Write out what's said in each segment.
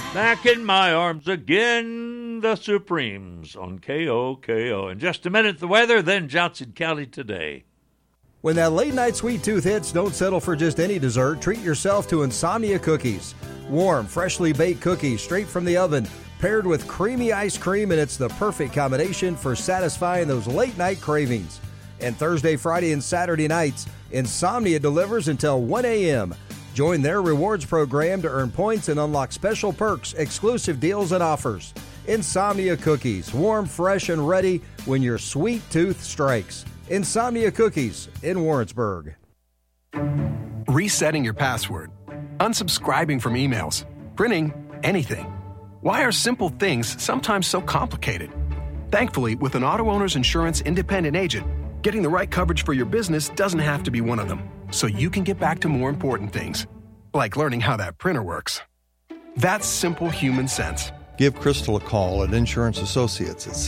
Back in my arms again, the Supremes on KOKO. In just a minute, the weather, then Johnson County today. When that late-night sweet tooth hits, don't settle for just any dessert. Treat yourself to Insomnia cookies. Warm, freshly baked cookies straight from the oven, paired with creamy ice cream, and it's the perfect combination for satisfying those late-night cravings. And Thursday, Friday, and Saturday nights, Insomnia delivers until 1 a.m. Join their rewards program to earn points and unlock special perks, exclusive deals, and offers. Insomnia cookies, warm, fresh, and ready when your sweet tooth strikes. Insomnia Cookies in Warrensburg. Resetting your password, unsubscribing from emails, printing anything. Why are simple things sometimes so complicated? Thankfully, with an Auto Owners Insurance independent agent, getting the right coverage for your business doesn't have to be one of them, so you can get back to more important things, like learning how that printer works. That's simple human sense. Give Crystal a call at Insurance Associates at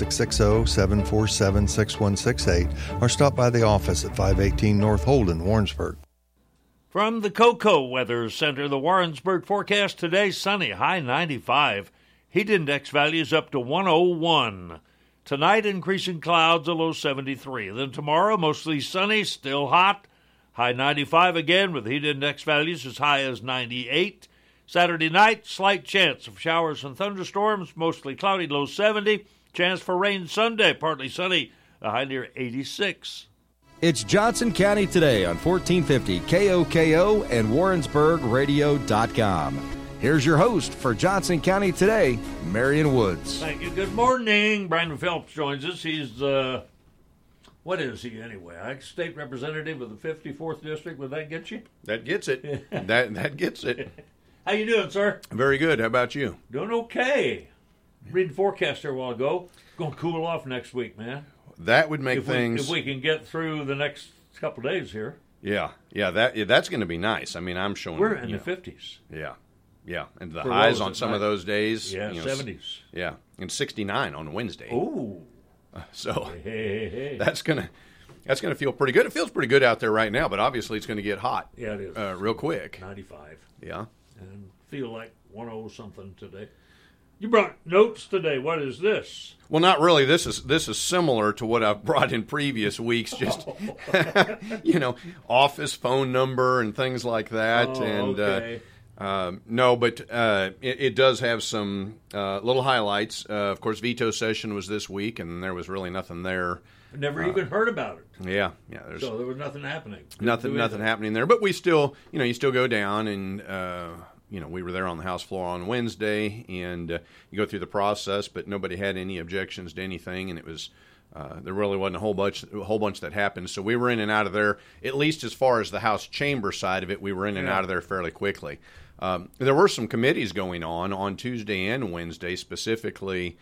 660-747-6168 or stop by the office at 518 North Holden, Warrensburg. From the KOKO Weather Center, the Warrensburg forecast today, sunny, high 95. Heat index values up to 101. Tonight, increasing clouds, a low 73. Then tomorrow, mostly sunny, still hot, high 95 again with heat index values as high as 98. Saturday night, slight chance of showers and thunderstorms, mostly cloudy, low 70. Chance for rain Sunday, partly sunny, a high near 86. It's Johnson County Today on 1450 KOKO and WarrensburgRadio.com. Here's your host for Johnson County Today, Marion Woods. Thank you. Good morning. Brandon Phelps joins us. He's, what is he anyway? State representative of the 54th District. Would that get you? That gets it. that gets it. How you doing, sir? Very good. How about you? Doing okay. Reading the forecast there a while ago. Going to cool off next week, man. That would make things... If we can get through the next couple of days here. Yeah, that's going to be nice. I mean, I'm showing... We're in the 50s. Yeah, and the highs on some night. Of those days... Yeah, 70s. Yeah, and 69 on Wednesday. Ooh. So hey. That's going to feel pretty good. It feels pretty good out there right now, but obviously it's going to get hot. Yeah, it is. Real quick. 95. Yeah. And feel like 10-something today. You brought notes today. What is this? Well, not really. This is similar to what I've brought in previous weeks. Just office phone number and things like that. Okay. No, but it does have some little highlights. Of course, veto session was this week, and there was really nothing there. Never even heard about it. Yeah. So there was nothing happening. Nothing happening there. But we still, you still go down and. We were there on the House floor on Wednesday, and you go through the process, but nobody had any objections to anything, and it was there really wasn't a whole bunch that happened. So we were in and out of there, at least as far as the House chamber side of it, we were in and out of there fairly quickly. There were some committees going on Tuesday and Wednesday, specifically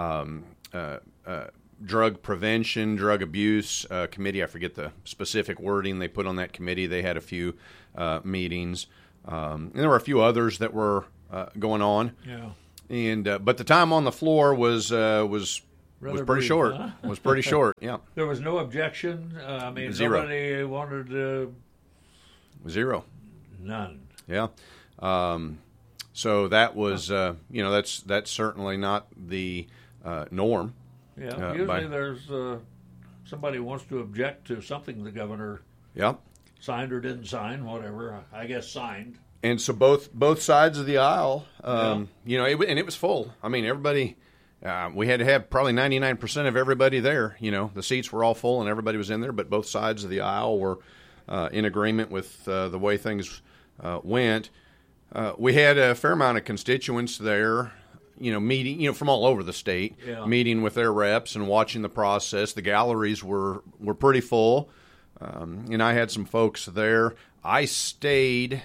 drug prevention, drug abuse committee. I forget the specific wording they put on that committee. They had a few meetings. And there were a few others that were going on. Yeah. And but the time on the floor was pretty brief, short. Huh? Was pretty short. Yeah. There was no objection. Zero. Nobody wanted Zero. None. Yeah. So that was that's certainly not the norm. Yeah. Usually there's somebody who wants to object to something the governor. Yeah. Signed or didn't sign, whatever. I guess signed. And so both sides of the aisle, and it was full. I mean, everybody. We had to have probably 99% of everybody there. The seats were all full and everybody was in there, but both sides of the aisle were in agreement with the way things went. We had a fair amount of constituents there, meeting, from all over the state, meeting with their reps and watching the process. The galleries were pretty full. And I had some folks there. I stayed,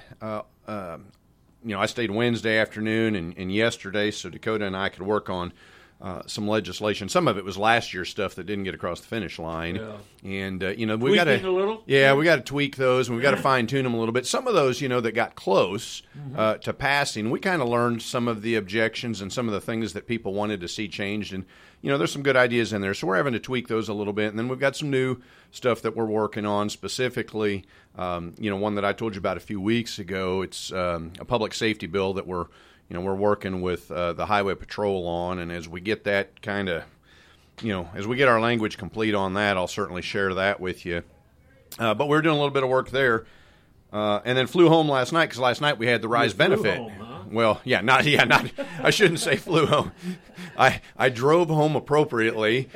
I stayed Wednesday afternoon and yesterday, so Dakota and I could work on some legislation. Some of it was last year's stuff that didn't get across the finish line. Yeah. And, we got to a little? Yeah, we got to tweak those, and we got to fine-tune them a little bit. Some of those, that got close to passing, we kind of learned some of the objections and some of the things that people wanted to see changed. And, there's some good ideas in there, so we're having to tweak those a little bit. And then we've got some new stuff that we're working on, specifically, one that I told you about a few weeks ago. It's a public safety bill that we're we're working with the Highway Patrol on, and as we get that kind of, as we get our language complete on that, I'll certainly share that with you. But we're doing a little bit of work there. And then flew home last night because last night we had the Rise benefit. Home, huh? Well, not. I shouldn't say flew home. I drove home appropriately,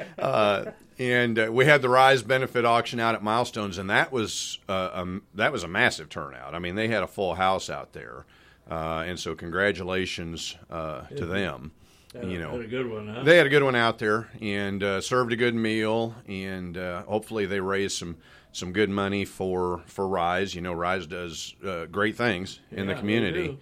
and we had the Rise benefit auction out at Milestones, and that was a massive turnout. I mean, they had a full house out there, and so congratulations to them. Had a good one, huh? They had a good one out there and served a good meal, and hopefully they raised some good money for Rise. Rise does great things in the community.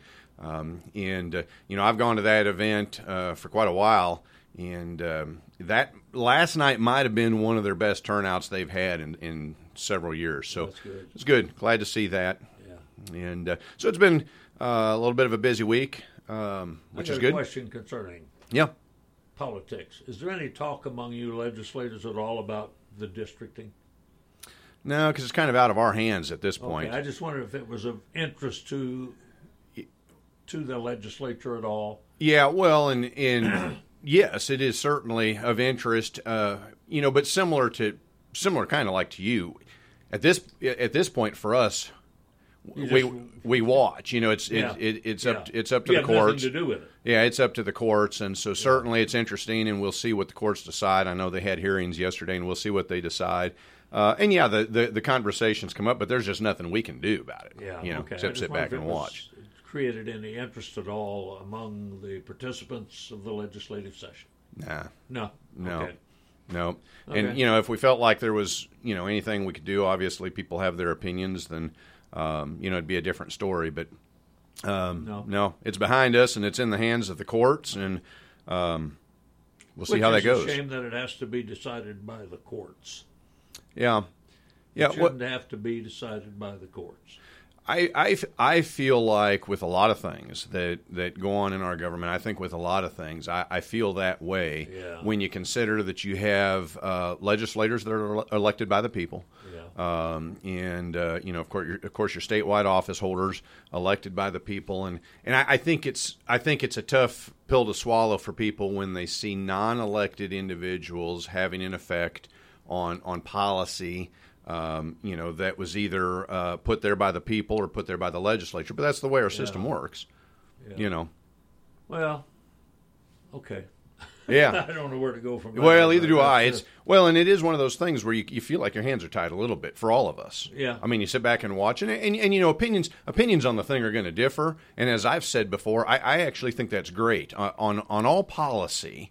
I've gone to that event for quite a while, and that last night might have been one of their best turnouts they've had in several years. So it's good. Glad to see that. Yeah. And so it's been a little bit of a busy week, which is good. I got a question concerning politics. Is there any talk among you legislators at all about the districting? No, because it's kind of out of our hands at this point. Okay, I just wondered if it was of interest to the legislature at all. Yeah, well, and yes, it is certainly of interest. But similar kind of like to you, at this point for us, we watch. It's up to the courts. Nothing to do with it. Yeah, it's up to the courts, and so certainly it's interesting, and we'll see what the courts decide. I know they had hearings yesterday, and we'll see what they decide. The conversations come up, but there's just nothing we can do about it. Except sit back and watch. Created any interest at all among the participants of the legislative session? No. Okay. No. Okay. And if we felt like there was anything we could do, obviously people have their opinions, then it'd be a different story. But no, it's behind us and it's in the hands of the courts, and we'll see how that goes. It's a shame that it has to be decided by the courts. Yeah. It shouldn't have to be decided by the courts. I feel like with a lot of things that go on in our government, I think with a lot of things, I feel that way when you consider that you have legislators that are elected by the people, of course your statewide office holders elected by the people, and I think it's a tough pill to swallow for people when they see non-elected individuals having an effect on policy. That was either put there by the people or put there by the legislature. But that's the way our system works, Well, okay. Yeah. I don't know where to go from there. Well, either do I. And it is one of those things where you feel like your hands are tied a little bit for all of us. Yeah. I mean, you sit back and watch, and opinions on the thing are going to differ. And as I've said before, I actually think that's great. On all policy,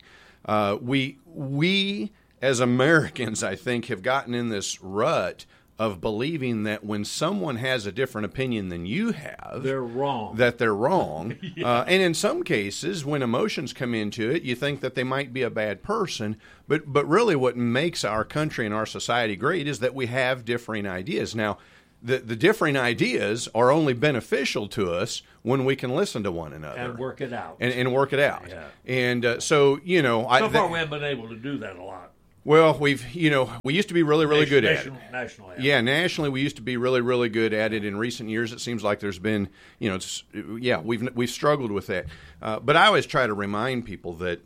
we as Americans, I think, have gotten in this rut of believing that when someone has a different opinion than you have, they're wrong. That they're wrong. And in some cases, when emotions come into it, you think that they might be a bad person. But really what makes our country and our society great is that we have differing ideas. Now, the differing ideas are only beneficial to us when we can listen to one another. And work it out. And work it out. Yeah. And so far we haven't been able to do that a lot. Well, we used to be really good at it. Nationally. Yeah, nationally we used to be really good at it. In recent years, it seems like there's been, we've struggled with that. But I always try to remind people that,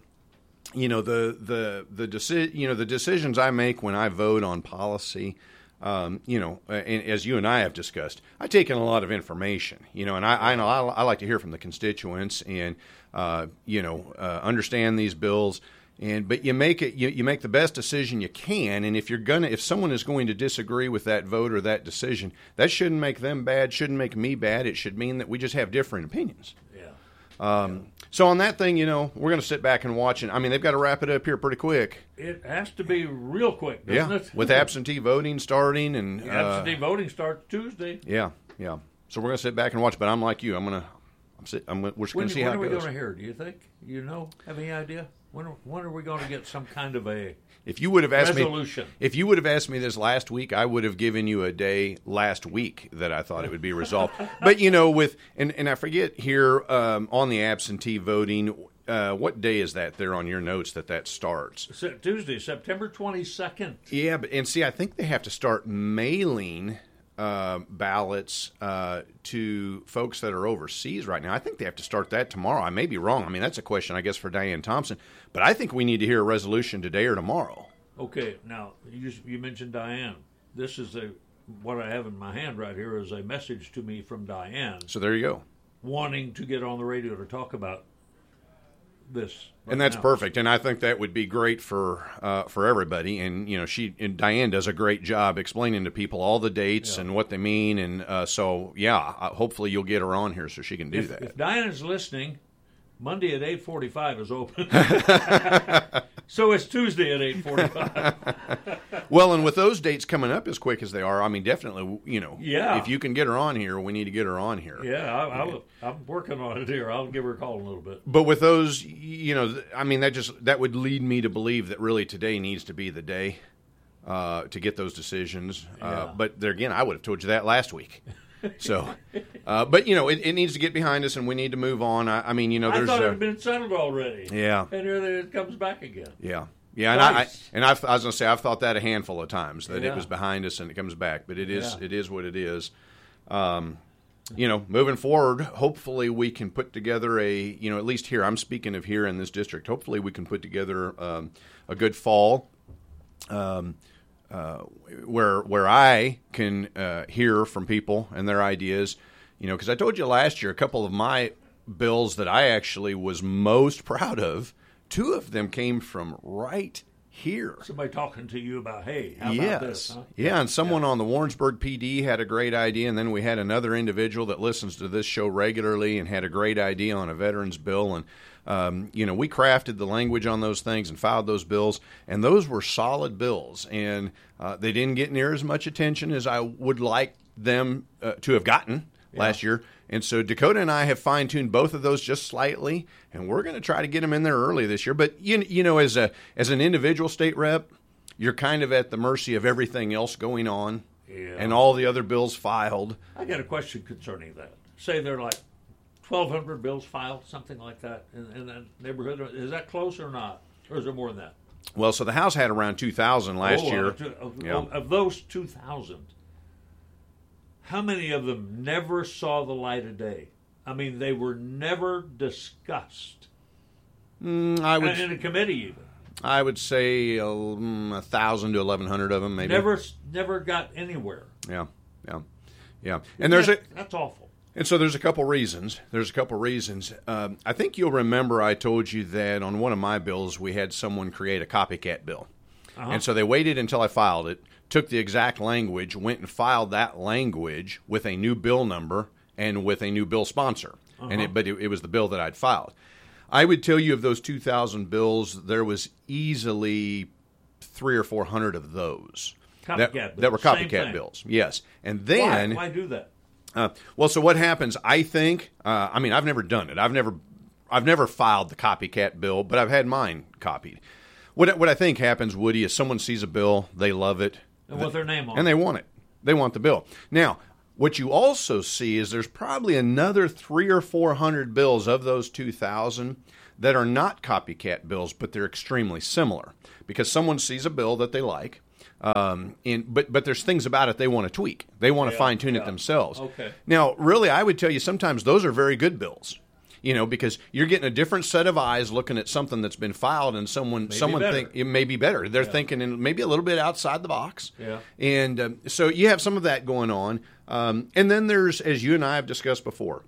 the decisions I make when I vote on policy, and as you and I have discussed, I take in a lot of information, and I like to hear from the constituents and, understand these bills. But you make the best decision you can, and if someone is going to disagree with that vote or that decision, that shouldn't make them bad, shouldn't make me bad. It should mean that we just have different opinions. Yeah. So on that thing, we're going to sit back and watch it. I mean, they've got to wrap it up here pretty quick. It has to be real quick, doesn't it? With absentee voting starting and absentee voting starts Tuesday. Yeah. So we're going to sit back and watch. But I'm like you. We're just going to see how it goes. When are we going to hear? Do you think? Have any idea? When are we going to get some kind of a If you would have asked resolution? If you would have asked me this last week, I would have given you a day last week that I thought it would be resolved. But and I forget here on the absentee voting, what day is that there on your notes that starts? Tuesday, September 22nd. Yeah, and see, I think they have to start mailing ballots to folks that are overseas right now. I think they have to start that tomorrow. I may be wrong. I mean, that's a question, I guess, for Diane Thompson. But I think we need to hear a resolution today or tomorrow. Okay, now, you mentioned Diane. This is what I have in my hand right here is a message to me from Diane. So there you go. Wanting to get on the radio to talk about this. And that's perfect. And I think that would be great for everybody. And, Diane does a great job explaining to people all the dates and what they mean. And hopefully you'll get her on here so she can do that. If Diane is listening, Monday at 8:45 is open. So it's Tuesday at 8:45. Well, and with those dates coming up as quick as they are, I mean, definitely, if you can get her on here, we need to get her on here. Yeah, I'm working on it here. I'll give her a call in a little bit. But with those, I mean, that would lead me to believe that really today needs to be the day to get those decisions. But there again, I would have told you that last week. So, but it needs to get behind us, and we need to move on. I mean, there's. I thought it had been settled already. Yeah. And here it comes back again. Yeah. Yeah, and I was going to say I've thought that a handful of times that it was behind us and it comes back, but it is what it is. Moving forward, hopefully we can put together at least here. I'm speaking of here in this district. Hopefully we can put together a good fall. Where I can hear from people and their ideas, because I told you last year a couple of my bills that I actually was most proud of, 2 of them came from right here. Somebody talking to you about, hey, how about this? Huh? Yeah, and someone on the Warrensburg PD had a great idea, and then we had another individual that listens to this show regularly and had a great idea on a veterans bill, and we crafted the language on those things and filed those bills, and those were solid bills, and they didn't get near as much attention as I would like them to have gotten last year. And so Dakota and I have fine-tuned both of those just slightly, and we're going to try to get them in there early this year. But, as an individual state rep, you're kind of at the mercy of everything else going on and all the other bills filed. I got a question concerning that. Say there are like 1,200 bills filed, something like that, in that neighborhood. Is that close or not? Or is there more than that? Well, so the House had around 2,000 last year. Of those 2,000, how many of them never saw the light of day? I mean, they were never discussed. In a committee, even. I would say 1,000 to 1,100 of them, maybe. Never got anywhere. Yeah. And that's awful. And so there's a couple reasons. I think you'll remember I told you that on one of my bills we had someone create a copycat bill. Uh-huh. And so they waited until I filed it, took the exact language, went and filed that language with a new bill number and with a new bill sponsor. Uh-huh. But it was the bill that I'd filed. I would tell you of those 2,000 bills, there was easily 300 or 400 of those that were copycat bills. Yes. And then why do that? So what happens, I think, I've never done it. I've never filed the copycat bill, but I've had mine copied. What I think happens, Woody, is someone sees a bill, they love it. And with their name on it. And they want it. They want the bill. Now, what you also see is there's probably another 300 or 400 bills of those 2,000 that are not copycat bills, but they're extremely similar because someone sees a bill that they like. But there's things about it they want to tweak. They want to fine-tune it themselves. Okay. Now, really, I would tell you sometimes those are very good bills, because you're getting a different set of eyes looking at something that's been filed, and someone think it may be better. They're thinking maybe a little bit outside the box. Yeah. And so you have some of that going on. And then there's, as you and I have discussed before,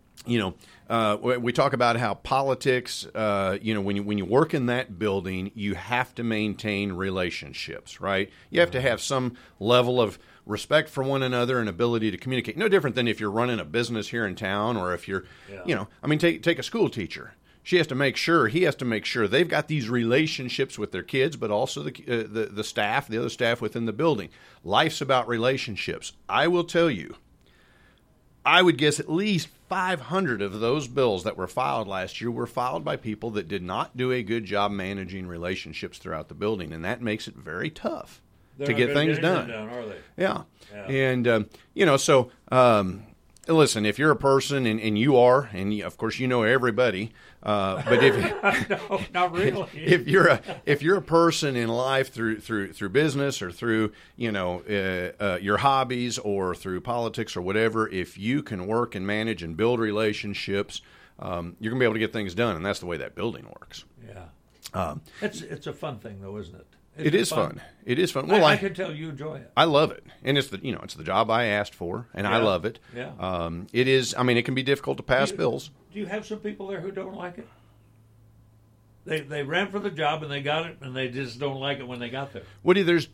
we talk about how politics, when you work in that building, you have to maintain relationships, right? You have to have some level of respect for one another and ability to communicate. No different than if you're running a business here in town or if you're, take a school teacher. He has to make sure they've got these relationships with their kids, but also the staff, the other staff within the building. Life's about relationships. I will tell you, I would guess at least 500 of those bills that were filed last year were filed by people that did not do a good job managing relationships throughout the building, and that makes it very tough to get things done. Are they? Yeah. And, listen, if you're a person, and you are, and of course you know everybody But if no, not really. if you're a person in life through business or through your hobbies or through politics or whatever, if you can work and manage and build relationships, you're gonna be able to get things done, and that's the way that building works. Yeah, it's a fun thing though, isn't it? It is fun. It is fun. Well, I can tell you enjoy it. I love it, and it's the job I asked for, and I love it. Yeah. It is. I mean, it can be difficult to pass bills. Do you have some people there who don't like it? They ran for the job and they got it, and they just don't like it when they got there. Woody, there's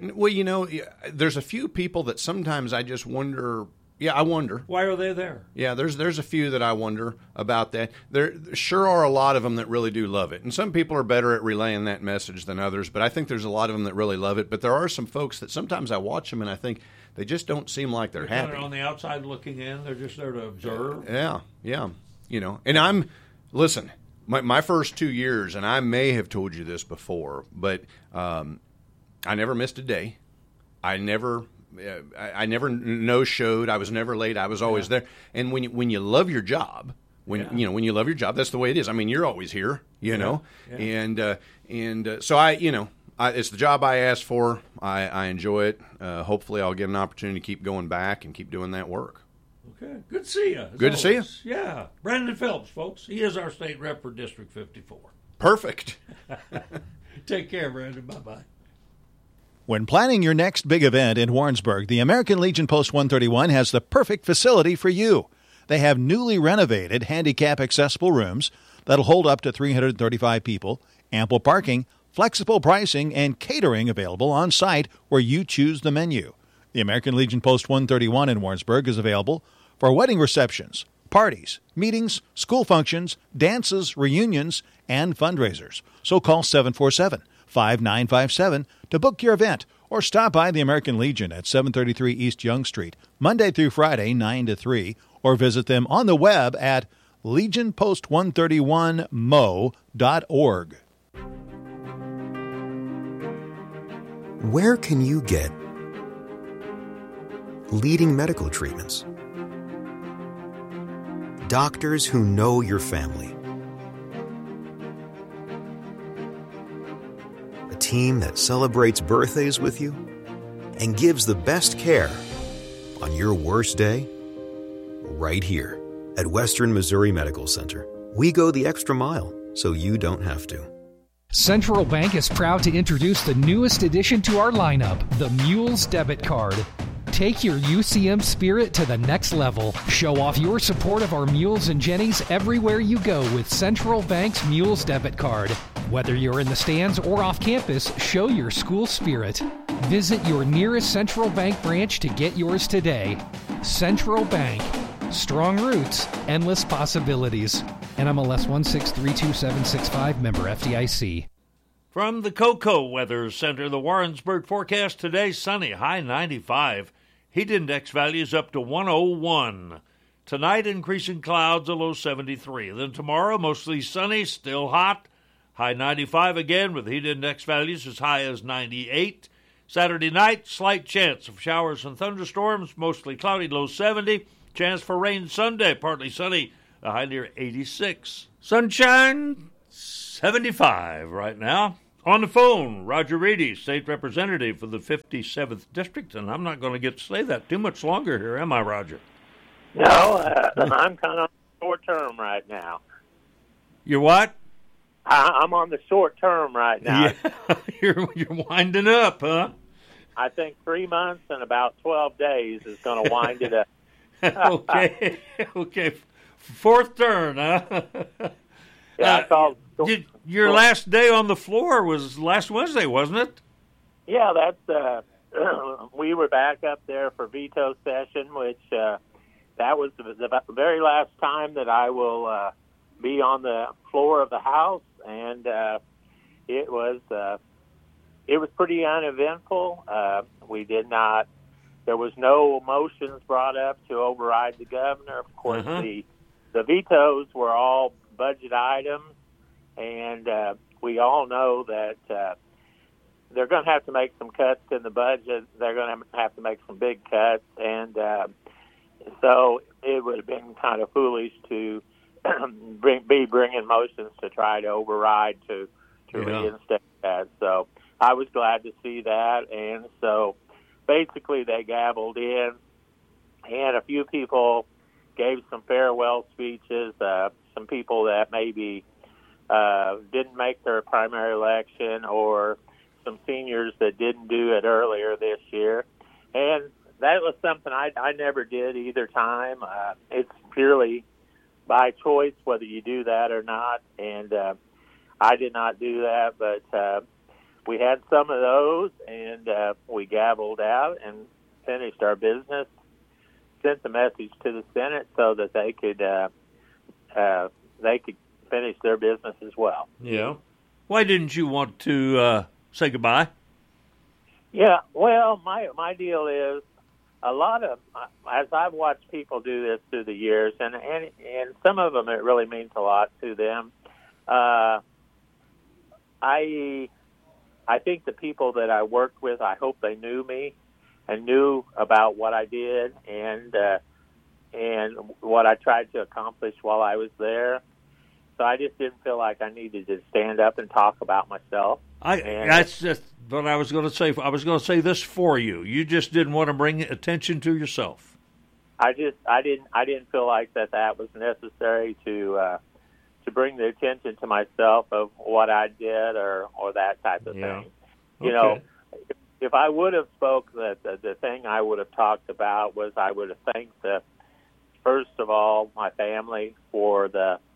a few people that sometimes I just wonder. Yeah, I wonder. Why are they there? Yeah, there's a few that I wonder about that. There sure are a lot of them that really do love it. And some people are better at relaying that message than others, but I think there's a lot of them that really love it. But there are some folks that sometimes I watch them and I think they just don't seem like they're happy. Kind of on the outside looking in. They're just there to observe. Yeah. And listen, my first 2 years, and I may have told you this before, but I never missed a day. I never no-showed. I was never late. I was always there. And when you love your job, when you love your job, that's the way it is. I mean, you're always here, know. Yeah. And so it's the job I asked for. I enjoy it. Hopefully, I'll get an opportunity to keep going back and keep doing that work. Okay. Good to see you. Good to see you. Yeah. Brandon Phelps, folks. He is our state rep for District 54. Perfect. Take care, Brandon. Bye-bye. When planning your next big event in Warrensburg, the American Legion Post 131 has the perfect facility for you. They have newly renovated handicap-accessible rooms that'll hold up to 335 people, ample parking, flexible pricing, and catering available on site where you choose the menu. The American Legion Post 131 in Warrensburg is available for wedding receptions, parties, meetings, school functions, dances, reunions, and fundraisers. So call 747-5957 to book your event or stop by the American Legion at 733 East Young Street, Monday through Friday, 9 to 3, or visit them on the web at legionpost131mo.org. Where can you get leading medical treatments? Doctors who know your family. A team that celebrates birthdays with you and gives the best care on your worst day. Right here at Western Missouri Medical Center. We go the extra mile so you don't have to. Central Bank is proud to introduce the newest addition to our lineup, the Mules Debit Card. Take your UCM spirit to the next level. Show off your support of our Mules and Jennies everywhere you go with Central Bank's Mules Debit Card. Whether you're in the stands or off campus, show your school spirit. Visit your nearest Central Bank branch to get yours today. Central Bank. Strong roots, endless possibilities. NMLS 1632765, member FDIC. From the Cocoa Weather Center, the Warrensburg forecast today, sunny, high 95. Heat index values up to 101. Tonight, increasing clouds, a low 73. Then tomorrow, mostly sunny, still hot, high 95 again with heat index values as high as 98. Saturday night, slight chance of showers and thunderstorms, mostly cloudy, low 70. Chance for rain Sunday, partly sunny, a high near 86. Sunshine, 75 right now. On the phone, Roger Reedy, State Representative for the 57th District, and I'm not going to get to say that too much longer here, am I, Roger? No, I'm kind of short term right now. You're what? I'm on the short term right now. Yeah. You're winding up, huh? I think 3 months and about 12 days is going to wind it up. Okay. Fourth turn, huh? Yeah, your last day on the floor was last Wednesday, wasn't it? Yeah, that's we were back up there for veto session, which that was the very last time that I will be on the floor of the House, and it was pretty uneventful. There was no motions brought up to override the governor. Of course, the vetoes were all budget items, and we all know that they're going to have to make some cuts in the budget. They're going to have to make some big cuts, and so it would have been kind of foolish to be bringing motions to try to override to reinstate that. So I was glad to see that. And so basically they gavelled in, and a few people gave some farewell speeches, some people that maybe didn't make their primary election, or some seniors that didn't do it earlier this year. And that was something I never did either time. It's purely by choice whether you do that or not, and I did not do that, but we had some of those, and we gavelled out and finished our business, sent the message to the Senate so that they could finish their business as well. Yeah. Why didn't you want to say goodbye? Yeah, well, my deal is, a lot of, as I've watched people do this through the years, and some of them it really means a lot to them. I think the people that I worked with, I hope they knew me and knew about what I did and what I tried to accomplish while I was there. So I just didn't feel like I needed to stand up and talk about myself. That's just what I was going to say. I was going to say this for you. You just didn't want to bring attention to yourself. I didn't feel like that was necessary to bring the attention to myself of what I did or that type of thing. You know, if I would have spoke, the thing I would have talked about was I would have thanked first of all my family for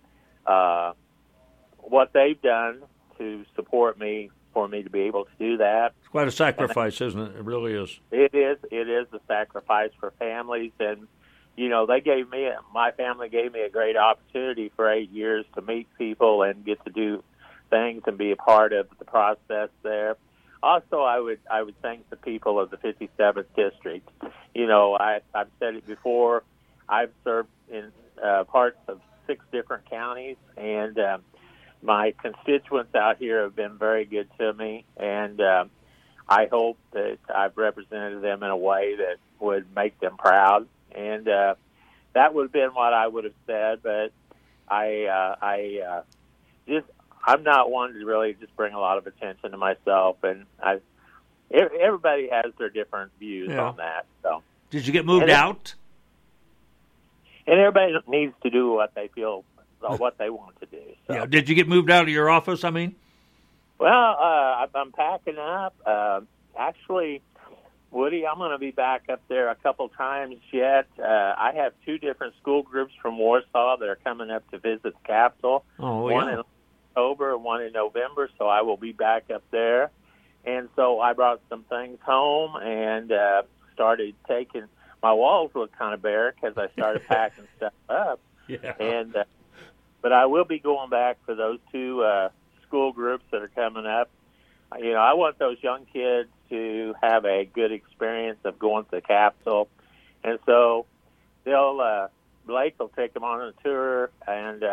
what they've done to support me, for me to be able to do that. It's quite a sacrifice, isn't it? It really is. It is a sacrifice for families, and you know, my family gave me a great opportunity for 8 years to meet people and get to do things and be a part of the process there. Also, I would thank the people of the 57th District. You know, I've said it before. I've served in parts of 6 different counties, and my constituents out here have been very good to me, and I hope that I've represented them in a way that would make them proud. And that would have been what I would have said, but I'm not one to really just bring a lot of attention to myself, and everybody has their different views on that. So, did you get moved out? And everybody needs to do what they feel, what they want to do. So. Yeah. Did you get moved out of your office? I mean, well, I'm packing up. Actually, Woody, I'm going to be back up there a couple times yet. I have 2 different school groups from Warsaw that are coming up to visit the Capitol. One in October and one in November, so I will be back up there. And so I brought some things home and started taking. My walls look kind of bare because I started packing stuff up. Yeah. And but I will be going back for those 2 school groups that are coming up. You know, I want those young kids to have a good experience of going to the Capitol, and so Blake will take them on a tour and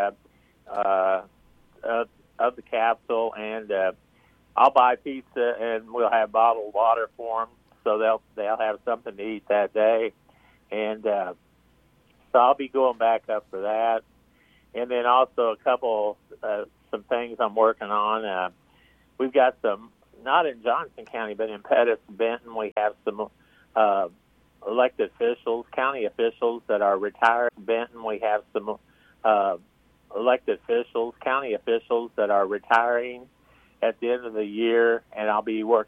of the Capitol, and I'll buy pizza and we'll have bottled water for them, so they'll have something to eat that day, and so I'll be going back up for that, and then also some things I'm working on. We've got some, not in Johnson County, but in Pettis and Benton, we have some elected officials, county officials that are retired. In Benton, we have some elected officials, county officials that are retiring at the end of the year, and I'll be